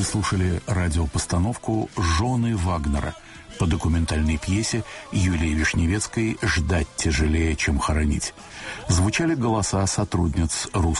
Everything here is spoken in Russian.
слушали радиопостановку «Жены Вагнера» по документальной пьесе Юлии Вишневецкой «Ждать тяжелее, чем хоронить». Звучали голоса сотрудниц русского